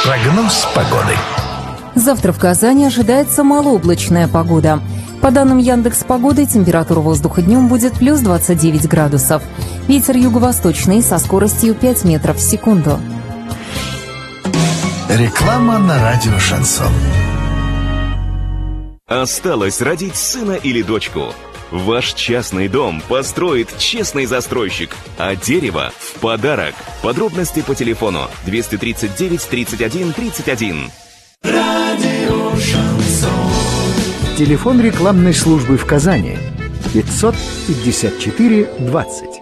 Прогноз погоды. Завтра в Казани ожидается малооблачная погода. По данным Яндекс.Погоды, температура воздуха днем будет плюс 29 градусов. Ветер юго-восточный со скоростью 5 метров в секунду. Реклама на радио «Шансон». Осталось родить сына или дочку. Ваш частный дом построит честный застройщик, а дерево в подарок. Подробности по телефону 239 31 31. Радио «Шансон». Телефон рекламной службы в Казани 554 20.